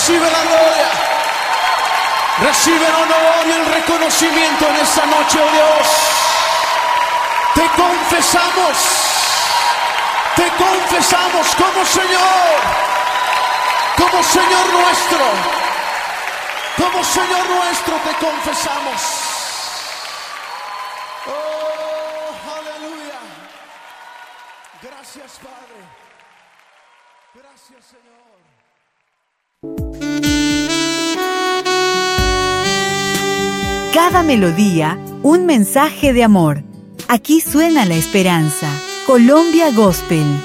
Recibe la gloria. Recibe el honor y el reconocimiento en esta noche, oh Dios. Te confesamos como Señor nuestro. Como Señor nuestro te confesamos. Oh, aleluya. Gracias, Padre. Gracias, Señor. Cada melodía, un mensaje de amor. Aquí suena la esperanza. Colombia Gospel.